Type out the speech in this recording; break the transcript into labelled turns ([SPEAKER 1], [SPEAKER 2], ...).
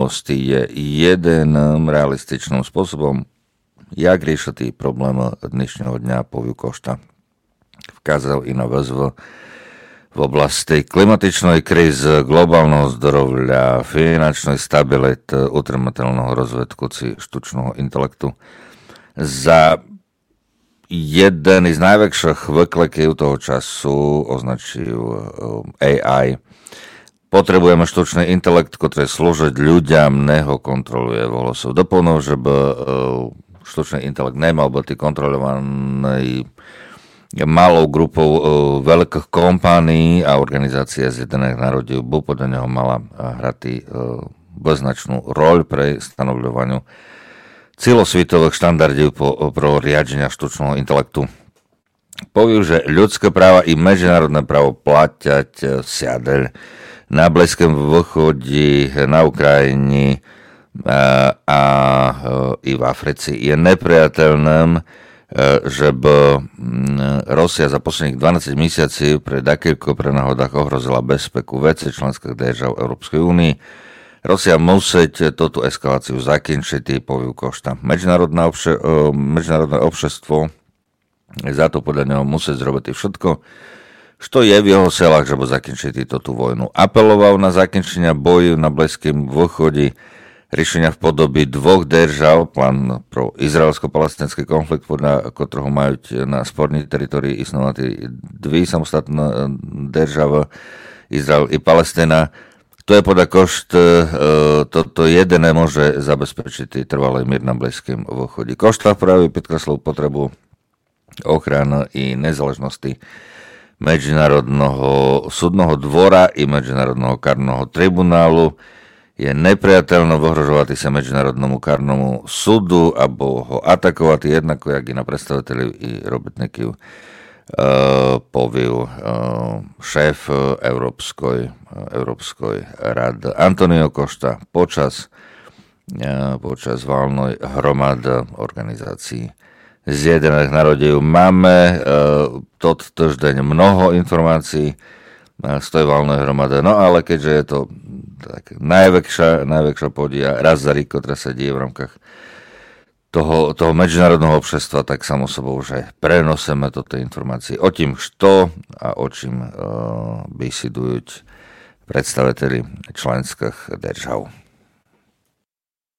[SPEAKER 1] minulosti je jediným realističným spôsobom, jak riešiti problém dnešného dňa, povie Košta. Vkázal i na výzvu v oblasti klimatičnej krízy, globálneho zdravia, finančnej stability, utrmateľného rozvedku štučného intelektu. Za jeden z najväčších vyklekov toho času označil AI. Potrebujeme štučný intelekt, ktorý slúžiť ľuďom, neho kontroluje volosov. Doplnil, že by štučný intelekt nemal byť kontrolovaný malou grupou veľkých kompánií a organizácia Zjednotených národov by podľa neho mala hrať beznačnú roľ pre stanovľovaniu celosvetových štandardov pro riadenia štučného intelektu. Povie, že ľudské práva i medzinárodné právo platiať siadeľ na Blízkom východe, na Ukrajine a i v Africe. Je nepriateľným, že by Rusia za posledných 12 mesiacov pred akýmkoľvek prenáhodách ohrozila bezpeku veci členských držav Európskej únie. Rusia musieť túto eskaláciu zakončiť, povie Košta. Medzinárodné obšestvo za to podľa neho musieť zrobiť všetko, čo je v jeho silách, že by zakončiť túto vojnu. Apeloval na zakončenie boju na Blízkom východe, riešenia v podobe dvoch držav, plán pro izraelsko-palestinský konflikt, podľa ktorého majú na spornej teritorii istnovať dve samostatné državy, Izrael i Palestina. To je podľa Košt, toto jediné môže zabezpečiť trvalý mier na Blízkom východe. Košta práve podkreslil potrebu ochrany i nezáležnosti Medzinárodného súdneho dvora i Medzinárodného kárneho tribunálu. Je nepriateľné vyhrožovať sa Medzinárodnému kárnemu súdu alebo ho atakovať jednako, jak i na predstaviteľov i robotníkov, povie šéf Európskej rady Antonio Košta počas valnej hromady organizácií Zjednotených národov. Máme tot týždeň mnoho informácií z tej valnej hromady, no ale keďže je to tak najväčšia podia raz za rік, ktorá sa deje v rámkach toho medzinárodného obšestva, tak samo sobou, že prenosíme toto informácie o tým, što a o čím besidujú predstaviteľi členských držav.